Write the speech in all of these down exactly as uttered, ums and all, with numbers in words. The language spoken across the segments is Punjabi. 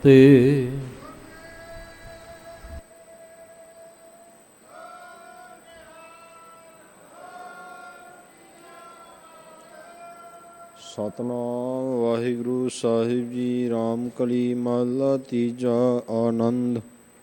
ਤੇ। ਸਤਿਨਾਮ ਵਾਹਿਗੁਰੂ ਸਾਹਿਬ ਜੀ। ਰਾਮ ਕਲੀ ਮਹਲਾ ਤੀਜਾ। ਆਨੰਦ।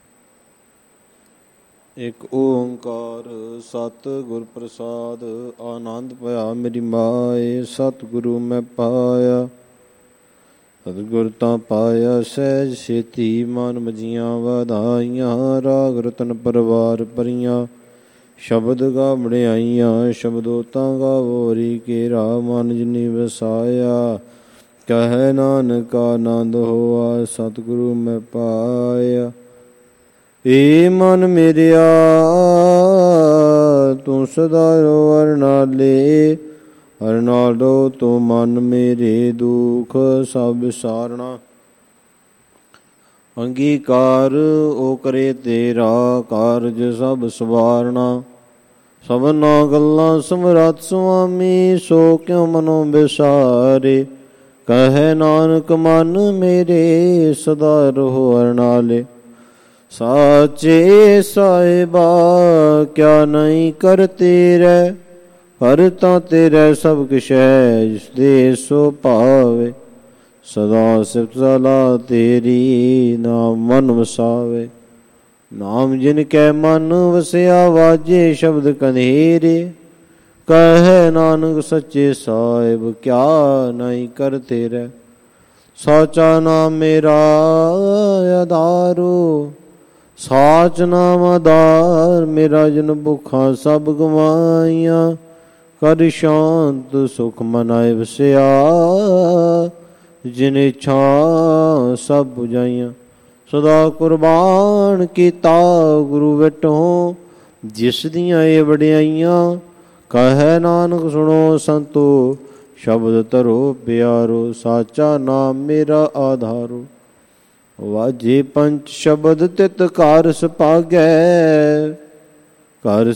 ਇੱਕ ਓੰਕਾਰ ਸਤਿਗੁਰ ਪ੍ਰਸਾਦ। ਆਨੰਦ ਭਇਆ ਮੇਰੀ ਮਾਏ, ਸਤਿਗੁਰੂ ਮੈਂ ਪਾਇਆ। ਸਤਿਗੁਰ ਤਾਂ ਪਾਇਆ ਸਹਿਜ ਛੇਤੀ, ਮਨ ਮਜੀਆਂ ਵਧਾਈਆਂ। ਰਾਗ ਰਤਨ ਪਰਵਾਰ ਭਰੀਆਂ, ਸ਼ਬਦ ਗਾ ਬੜਿਆਈਆਂ। ਸ਼ਬਦੋ ਤਾਂ ਗਾਵੋਰੀ ਕੇਰਾ, ਮਨ ਜਿਨੀ ਵਸਾਇਆ। ਕਹਿ ਨਾਨਕ ਆਨੰਦ ਹੋਆ, ਸਤਿਗੁਰੂ ਮੈਂ ਪਾਇਆ। ਏ ਮਨ ਮੇਰਿਆ ਤੂੰ ਸਦਾ ਰੋ ਅਰਨਾਲੇ, ਅਰਨਾਲੋ ਤੂੰ ਮਨ ਮੇਰੇ ਦੁਖ ਸਭ ਵਿਸਾਰਣਾ। ਅੰਗੀਕਾਰ ਓ ਕਰੇ ਤੇਰਾ, ਕਾਰਜ ਸਭ ਸਵਾਰਣਾ। ਸਭਨਾ ਗੱਲਾਂ ਸਮਰੱਥ ਸੁਆਮੀ, ਸੋ ਕਿਉ ਮਨੋ ਵਿਸਾਰੇ। ਕਹੈ ਨਾਨਕ ਮਨ ਮੇਰੇ, ਸਦਾ ਰਹੋ ਅਰਨਾਲੇ। ਸਾਚੇ ਸਾਹਿਬਾ ਕਿਆ ਨਹੀਂ ਕਰ ਤੇਰੇ, ਹਰ ਤਾਂ ਤੇਰੇ ਸਭ ਕਿਛ ਹੈ, ਜਿਸ ਦੇ ਸੋ ਭਾਵੇ। ਸਦਾ ਸਿਫਤ ਸਲਾਹ ਤੇਰੀ, ਨਾਮ ਮਨ ਵਸਾਵੇ। ਨਾਮ ਜਿਨ ਕੈ ਮਨ ਵਸਿਆ, ਵਾਜੇ ਸ਼ਬਦ ਕਨੇਰੇ। ਕਹੈ ਨਾਨਕ ਸੱਚੇ ਸਾਹਿਬ ਕਿਆ ਨਹੀਂ ਕਰ ਤੇਰੇ। ਸਾਚਾ ਨਾਮ ਮੇਰਾ ਆਧਾਰੋ, ਸਾਚ ਨਾਮ ਆਧਾਰ ਮੇਰਾ। ਜਨ ਭੁੱਖਾਂ ਸਭ ਗਵਾਈਆਂ, ਕਰ ਸ਼ਾਂਤ ਸੁਖ ਮਨਾਏ ਵਸਿਆ। ਜਿਨ ਇੱਛਾ ਸਭ ਬੁਝਾਈਆਂ, ਸਦਾ ਕੁਰਬਾਨ ਕੀਤਾ ਗੁਰੂ ਵਿਟੋ, ਜਿਸ ਦੀਆਂ ਇਹ ਵਡਿਆਈਆਂ। ਕਹੈ ਨਾਨਕ ਸੁਣੋ ਸੰਤੋ, ਸ਼ਬਦ ਧਰੋ ਪਿਆਰੋ। ਸਾਚਾ ਨਾਮ ਮੇਰਾ ਆਧਾਰੋ, ਵਾਜੇ ਪੰਚ ਸ਼ਬਦ ਤਿਤ ਘਰ ਸੁਭਾਗੈ। ਘਰ